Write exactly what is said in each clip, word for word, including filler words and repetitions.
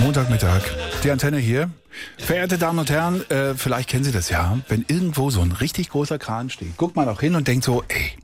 Montagmittag, die Antenne hier. Verehrte Damen und Herren, äh, vielleicht kennen Sie das ja, wenn irgendwo so ein richtig großer Kran steht. Guckt man auch hin und denkt so, ey,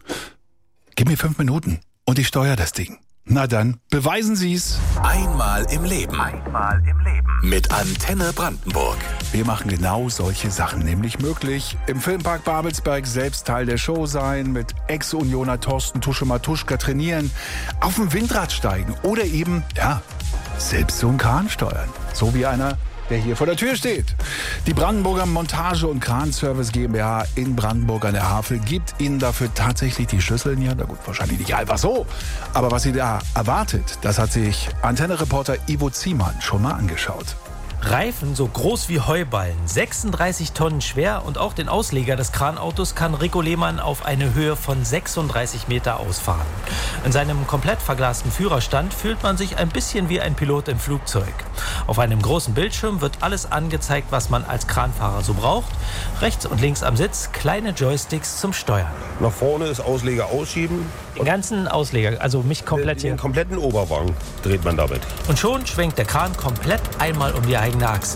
gib mir fünf Minuten und ich steuere das Ding. Na dann, beweisen Sie es. Einmal im Leben. Einmal im Leben. Mit Antenne Brandenburg. Wir machen genau solche Sachen nämlich möglich. Im Filmpark Babelsberg selbst Teil der Show sein, mit Ex-Unioner Thorsten Tusche-Matuschka trainieren, auf dem Windrad steigen oder eben, ja, selbst so einen Kran steuern. So wie einer, der hier vor der Tür steht. Die Brandenburger Montage- und Kranservice GmbH in Brandenburg an der Havel gibt Ihnen dafür tatsächlich die Schlüssel. Ja, na gut, wahrscheinlich nicht einfach so. Aber was Sie da erwartet, das hat sich Antenne-Reporter Ivo Ziemann schon mal angeschaut. Reifen so groß wie Heuballen, sechsunddreißig Tonnen schwer und auch den Ausleger des Kranautos kann Rico Lehmann auf eine Höhe von sechsunddreißig Meter ausfahren. In seinem komplett verglasten Führerstand fühlt man sich ein bisschen wie ein Pilot im Flugzeug. Auf einem großen Bildschirm wird alles angezeigt, was man als Kranfahrer so braucht. Rechts und links am Sitz kleine Joysticks zum Steuern. Nach vorne ist Ausleger ausschieben. Den ganzen Ausleger, also mich komplett Den hier. kompletten Oberwagen dreht man damit. Und schon schwenkt der Kran komplett einmal um die eigene Achse.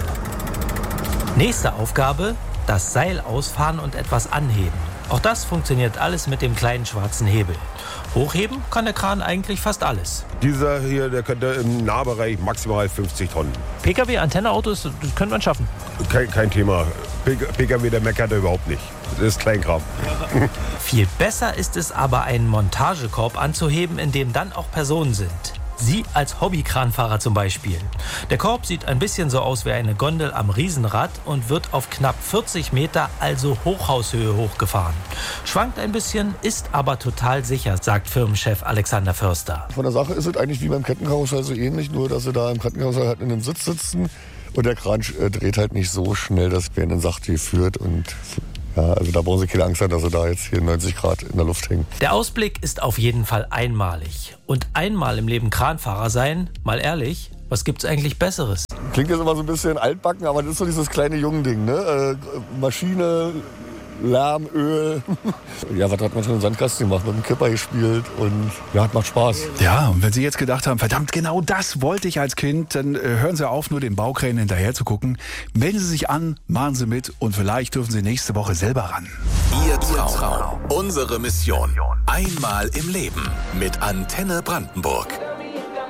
Nächste Aufgabe, das Seil ausfahren und etwas anheben. Auch das funktioniert alles mit dem kleinen schwarzen Hebel. Hochheben kann der Kran eigentlich fast alles. Dieser hier, der könnte im Nahbereich maximal fünfzig Tonnen. Pkw, Antenneautos, das könnte man schaffen. Kein, kein Thema. P K W, der meckert er überhaupt nicht. Das ist Kleinkram. Viel besser ist es aber, einen Montagekorb anzuheben, in dem dann auch Personen sind. Sie als Hobbykranfahrer zum Beispiel. Der Korb sieht ein bisschen so aus wie eine Gondel am Riesenrad und wird auf knapp vierzig Meter, also Hochhaushöhe, hochgefahren. Schwankt ein bisschen, ist aber total sicher, sagt Firmenchef Alexander Förster. Von der Sache ist es eigentlich wie beim Kettenkarussell so ähnlich, nur dass sie da im Kettenkarussell halt in einem Sitz sitzen und der Kran äh, dreht halt nicht so schnell, dass wer einen sachte führt und ja, also da brauchen Sie keine Angst haben, dass Sie da jetzt hier neunzig Grad in der Luft hängen. Der Ausblick ist auf jeden Fall einmalig. Und einmal im Leben Kranfahrer sein, mal ehrlich, was gibt's eigentlich Besseres? Klingt jetzt immer so ein bisschen altbacken, aber das ist so dieses kleine Jungending, ne? Äh, Maschine, Lärm, Öl. Ja, was hat man schon im Sandkasten gemacht? Mit dem Kipper gespielt und ja, hat macht Spaß. Ja, und wenn Sie jetzt gedacht haben, verdammt, genau das wollte ich als Kind, dann äh, hören Sie auf, nur den Baukränen hinterher zu gucken. Melden Sie sich an, machen Sie mit und vielleicht dürfen Sie nächste Woche selber ran. Ihr Traum. Unsere Mission. Einmal im Leben. Mit Antenne Brandenburg.